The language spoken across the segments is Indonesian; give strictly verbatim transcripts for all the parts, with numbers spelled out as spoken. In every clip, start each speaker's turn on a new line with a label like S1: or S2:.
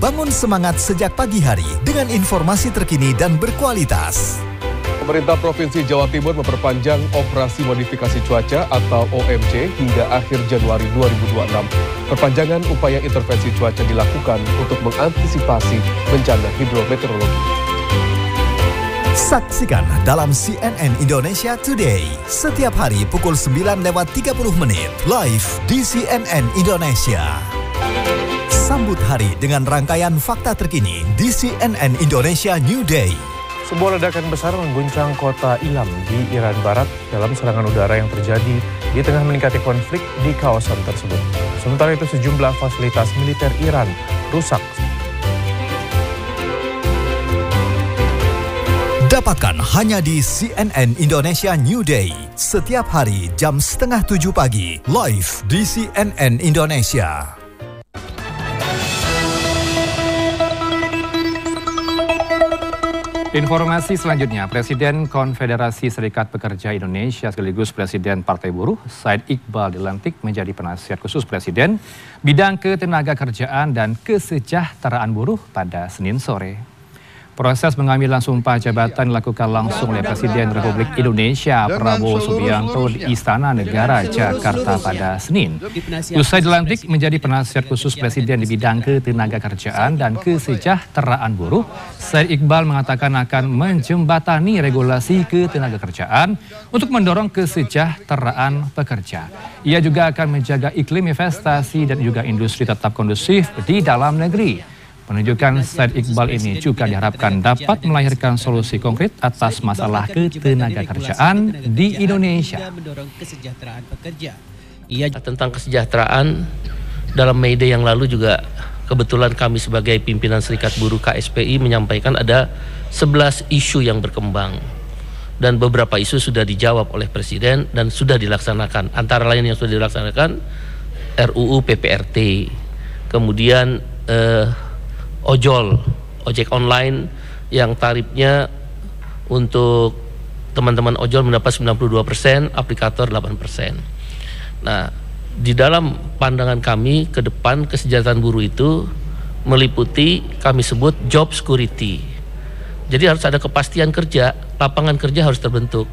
S1: bangun semangat sejak pagi hari dengan informasi terkini dan berkualitas.
S2: Pemerintah Provinsi Jawa Timur memperpanjang operasi modifikasi cuaca atau O M C hingga akhir Januari dua ribu dua puluh enam. Perpanjangan upaya intervensi cuaca dilakukan untuk mengantisipasi bencana hidrometeorologi.
S1: Saksikan dalam C N N Indonesia Today setiap hari pukul sembilan lewat tiga puluh menit live di C N N Indonesia. Sambut hari dengan rangkaian fakta terkini di C N N Indonesia New Day.
S3: Sebuah ledakan besar mengguncang kota Ilam di Iran Barat dalam serangan udara yang terjadi di tengah meningkatnya konflik di kawasan tersebut. Sementara itu sejumlah fasilitas militer Iran rusak.
S1: Dapatkan hanya di C N N Indonesia New Day setiap hari jam setengah tujuh pagi live di C N N Indonesia.
S4: Informasi selanjutnya, Presiden Konfederasi Serikat Pekerja Indonesia sekaligus Presiden Partai Buruh, Said Iqbal dilantik menjadi penasihat khusus Presiden bidang ketenagakerjaan dan kesejahteraan buruh pada Senin sore. Proses pengambilan sumpah jabatan dilakukan langsung oleh Presiden Republik Indonesia Prabowo Subianto di Istana Negara Jakarta pada Senin. Usai dilantik menjadi penasihat khusus Presiden di bidang ketenagakerjaan dan kesejahteraan buruh, Said Iqbal mengatakan akan menjembatani regulasi ketenagakerjaan untuk mendorong kesejahteraan pekerja. Ia juga akan menjaga iklim investasi dan juga industri tetap kondusif di dalam negeri. Penunjukan Said Iqbal ini juga diharapkan dapat melahirkan solusi konkret atas masalah ketenagakerjaan di Indonesia.
S5: Ia tentang kesejahteraan dalam May Day yang lalu juga kebetulan kami sebagai pimpinan Serikat Buruh K S P I menyampaikan ada sebelas isu yang berkembang dan beberapa isu sudah dijawab oleh Presiden dan sudah dilaksanakan. Antara lain yang sudah dilaksanakan R U U P P R T, kemudian eh, ojol, ojek online yang tarifnya untuk teman-teman ojol mendapat sembilan puluh dua persen, aplikator delapan persen. Nah, di dalam pandangan kami ke depan kesejahteraan buruh itu meliputi kami sebut job security. Jadi harus ada kepastian kerja, lapangan kerja harus terbentuk.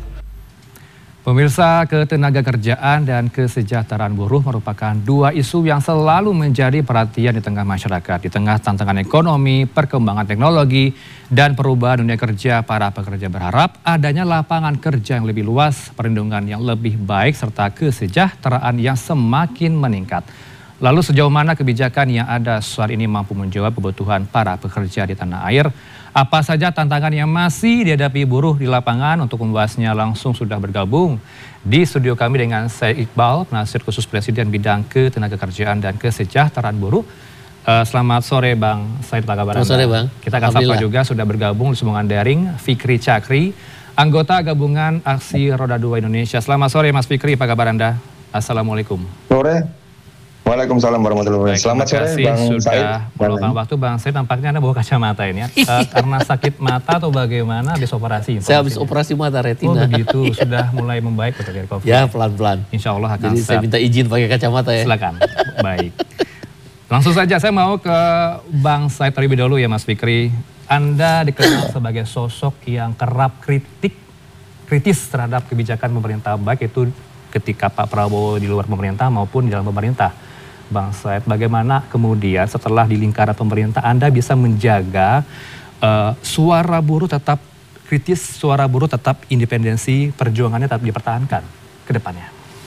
S4: Pemirsa, ketenagakerjaan dan kesejahteraan buruh merupakan dua isu yang selalu menjadi perhatian di tengah masyarakat. Di tengah tantangan ekonomi, perkembangan teknologi, dan perubahan dunia kerja, para pekerja berharap adanya lapangan kerja yang lebih luas, perlindungan yang lebih baik, serta kesejahteraan yang semakin meningkat. Lalu sejauh mana kebijakan yang ada saat ini mampu menjawab kebutuhan para pekerja di tanah air? Apa saja tantangan yang masih dihadapi buruh di lapangan? Untuk membahasnya langsung sudah bergabung di studio kami dengan Said Iqbal, penasihat khusus Presiden bidang ketenagakerjaan dan kesejahteraan buruh. Uh, selamat sore Bang Said, apa kabar Anda?
S5: Selamat sore Bang.
S4: Kita akan sapa juga sudah bergabung di sambungan daring Fikri Chakri, anggota gabungan Aksi Roda Dua Indonesia. Selamat sore Mas Fikri, apa kabar Anda? Assalamualaikum.
S6: Sore. Waalaikumsalam warahmatullahi wabarakatuh. Selamat sore Bang Said.
S4: Sudah waktu Bang Said, tampaknya Anda bawa kacamata ini ya. uh, karena sakit mata atau bagaimana habis operasi?
S5: Saya habis operasi mata retina.
S4: Oh begitu, sudah mulai membaik betul dari COVID.
S5: Ya pelan-pelan.
S4: Insya Allah akan.
S5: Jadi saya minta izin pakai kacamata ya.
S4: Silakan. Baik. Langsung saja saya mau ke Bang Said terlebih dahulu ya Mas Fikri. Anda dikenal sebagai sosok yang kerap kritik, kritis terhadap kebijakan pemerintah, baik itu ketika Pak Prabowo di luar pemerintah maupun di dalam pemerintah. Bang Said, bagaimana kemudian setelah di lingkaran pemerintah Anda bisa menjaga uh, suara buruh tetap kritis, suara buruh tetap independensi, perjuangannya tetap dipertahankan ke depannya?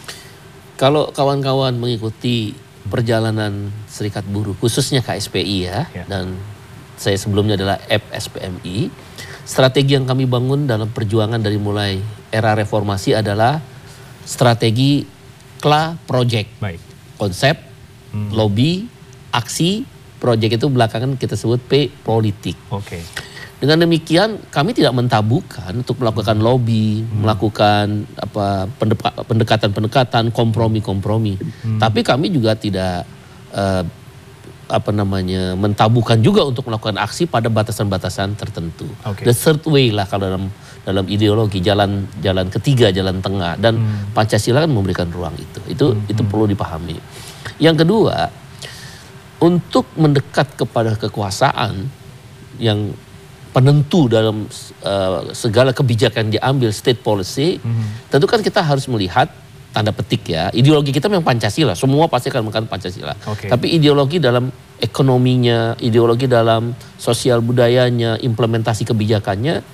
S5: Kalau kawan-kawan mengikuti perjalanan Serikat Buruh, khususnya K S P I ya, ya, dan saya sebelumnya adalah F S P M I, strategi yang kami bangun dalam perjuangan dari mulai era reformasi adalah strategi K L A Project. Baik. Konsep, hmm. lobby, aksi, project itu belakangan kita sebut P politik.
S4: Oke. Okay.
S5: Dengan demikian kami tidak mentabukan untuk melakukan lobby, hmm. melakukan apa pendekatan-pendekatan, kompromi-kompromi. Hmm. Tapi kami juga tidak uh, apa namanya mentabukan juga untuk melakukan aksi pada batasan-batasan tertentu. Okay. The third way lah kalau dalam dalam ideologi, jalan jalan ketiga, jalan tengah, dan hmm. Pancasila kan memberikan ruang itu. Itu hmm. itu perlu dipahami. Yang kedua, untuk mendekat kepada kekuasaan yang penentu dalam uh, segala kebijakan yang diambil state policy, mm-hmm. tentu kan kita harus melihat tanda petik ya, ideologi kita memang Pancasila, semua pasti akan mengatakan Pancasila. Okay. Tapi ideologi dalam ekonominya, ideologi dalam sosial budayanya, implementasi kebijakannya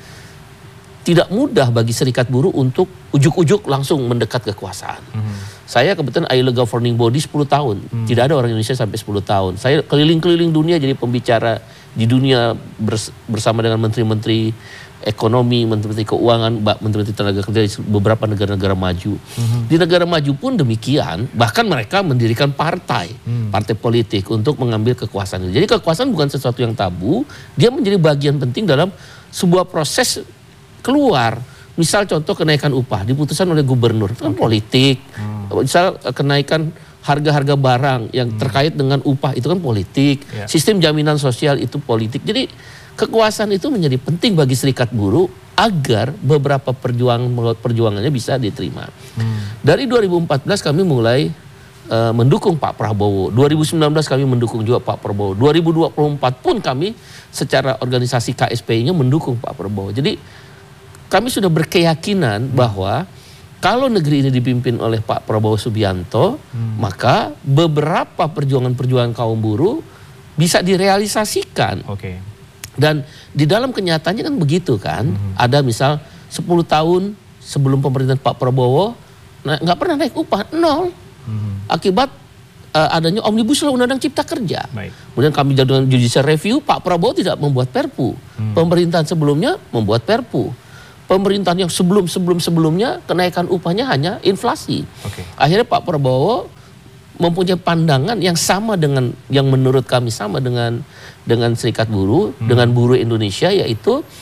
S5: tidak mudah bagi serikat buruh untuk ujuk-ujuk langsung mendekat kekuasaan. Mm-hmm. Saya kebetulan I L O governing body sepuluh tahun, mm. tidak ada orang Indonesia sampai sepuluh tahun. Saya keliling-keliling dunia jadi pembicara di dunia bersama dengan menteri-menteri ekonomi, menteri-menteri keuangan, menteri-menteri tenaga kerja di beberapa negara-negara maju. Mm-hmm. Di negara maju pun demikian, bahkan mereka mendirikan partai, mm. partai politik untuk mengambil kekuasaan. Jadi kekuasaan bukan sesuatu yang tabu, dia menjadi bagian penting dalam sebuah proses keluar. Misal contoh kenaikan upah diputuskan oleh gubernur, itu kan okay. politik. Hmm. Misal kenaikan harga-harga barang yang hmm. terkait dengan upah, itu kan politik. Yeah. Sistem jaminan sosial itu politik. Jadi kekuasaan itu menjadi penting bagi serikat buruh agar beberapa perjuangan perjuangannya bisa diterima. Hmm. Dari dua ribu empat belas kami mulai uh, mendukung Pak Prabowo. dua ribu sembilan belas kami mendukung juga Pak Prabowo. dua ribu dua puluh empat pun kami secara organisasi K S P I-nya mendukung Pak Prabowo. Jadi kami sudah berkeyakinan bahwa kalau negeri ini dipimpin oleh Pak Prabowo Subianto, hmm. maka beberapa perjuangan-perjuangan kaum buruh bisa direalisasikan. Okay. Dan di dalam kenyataannya kan begitu kan. Hmm. Ada misal sepuluh tahun sebelum pemerintahan Pak Prabowo, nggak pernah naik upah, nol. Hmm. Akibat uh, adanya Omnibus Law Undang-Undang Cipta Kerja. Baik. Kemudian kami dengan judicial review, Pak Prabowo tidak membuat perpu. Hmm. Pemerintahan sebelumnya membuat perpu. Pemerintahan yang sebelum-sebelum-sebelumnya kenaikan upahnya hanya inflasi. Okay. Akhirnya Pak Prabowo mempunyai pandangan yang sama dengan yang menurut kami sama dengan dengan serikat buruh, hmm. dengan buruh Indonesia, yaitu